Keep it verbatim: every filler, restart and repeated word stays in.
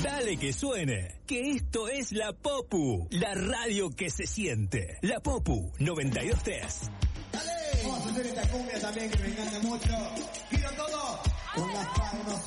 Dale que suene, que esto es La Popu, la radio que se siente. La Popu noventa y dos tres. Dale, vamos a hacer esta cumbia también que me encanta mucho. Quiero todo con las palmas.